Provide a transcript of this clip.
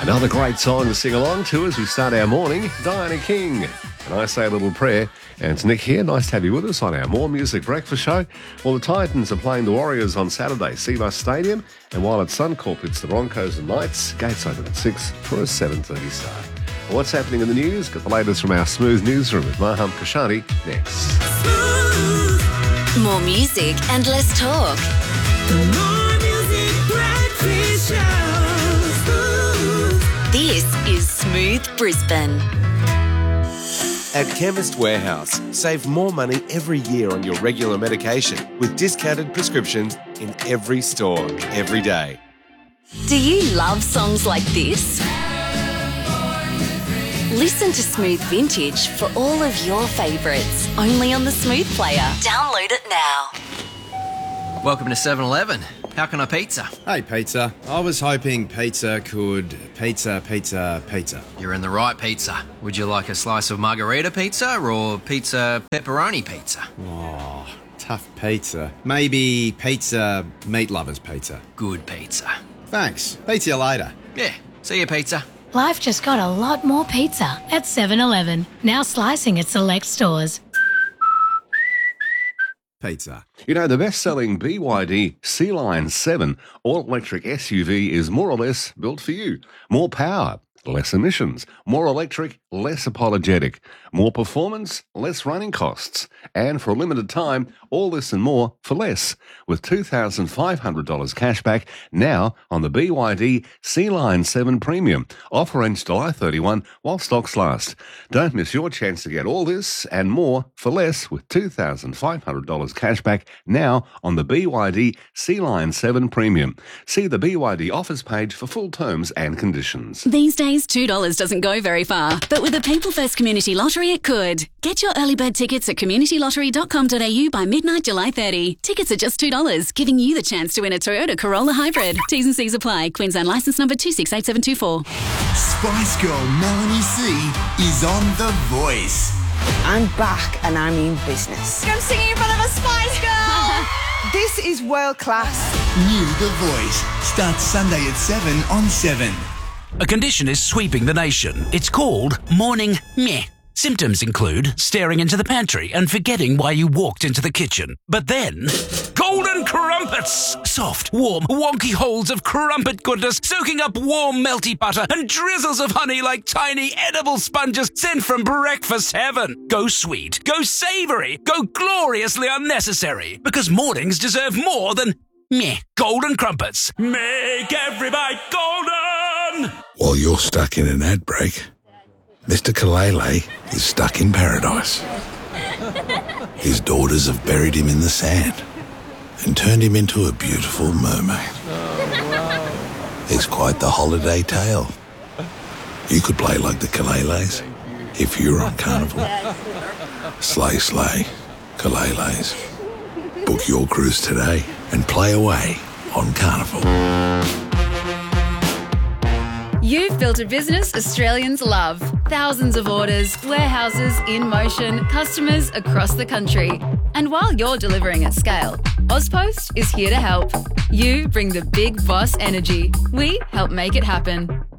Another great song to sing along to as we start our morning. Diana King. And I say a little prayer. And it's Nick here. Nice to have you with us on our More Music Breakfast show. Well, the Titans are playing the Warriors on Saturday, Cbus Stadium. And while at Suncorp, it's the Broncos and Knights. Gates open at 6 for a 7:30 start. Well, what's happening in the news? Got the latest from our Smooth newsroom with Maham Kashani next. More music and less talk. More Music Breakfast Show. This is Smooth Brisbane. At Chemist Warehouse, save more money every year on your regular medication with discounted prescriptions in every store, every day. Do you love songs like this? Listen to Smooth Vintage for all of your favourites, only on the Smooth player. Download it now. Welcome to 7-Eleven. How can I pizza? Hey, pizza. I was hoping pizza could pizza. You're in the right pizza. Would you like a slice of margarita pizza or pizza pepperoni pizza? Oh, tough pizza. Maybe pizza meat lovers pizza. Good pizza. Thanks. Pizza you later. Yeah, see you pizza. Life just got a lot more pizza at 7-Eleven. Now slicing at select stores. Pizza. You know, the best-selling BYD Sea-Line 7 all-electric SUV is more or less built for you. More power, less emissions. More electric, less apologetic. More performance, less running costs. And for a limited time, all this and more for less. With $2,500 cash back now on the BYD Sea-Line 7 Premium. Offer ends July 31 while stocks last. Don't miss your chance to get all this and more for less with $2,500 cash back now on the BYD Sea-Line 7 Premium. See the BYD offers page for full terms and conditions. These days, $2 doesn't go very far, but with the People First Community Lottery, it could. Get your early bird tickets at communitylottery.com.au by midnight July 30. Tickets are just $2, giving you the chance to win a Toyota Corolla Hybrid. T's and C's apply. Queensland licence number 268724. Spice Girl Melanie C is on The Voice. I'm back and I mean business. I'm singing in front of a Spice Girl. This is world class. New The Voice starts Sunday at 7 on 7. A condition is sweeping the nation. It's called morning meh. Symptoms include staring into the pantry and forgetting why you walked into the kitchen. But then, golden crumpets! Soft, warm, wonky holes of crumpet goodness soaking up warm, melty butter and drizzles of honey like tiny edible sponges sent from breakfast heaven. Go sweet, go savoury, go gloriously unnecessary. Because mornings deserve more than meh. Golden crumpets. Make every bite golden! While you're stuck in an ad break, Mr. Kalele is stuck in paradise. His daughters have buried him in the sand and turned him into a beautiful mermaid. It's quite the holiday tale. You could play like the Kaleles if you were on Carnival. Slay, slay, Kaleles. Book your cruise today and play away on Carnival. You've built a business Australians love. Thousands of orders, warehouses in motion, customers across the country. And while you're delivering at scale, AusPost is here to help. You bring the big boss energy. We help make it happen.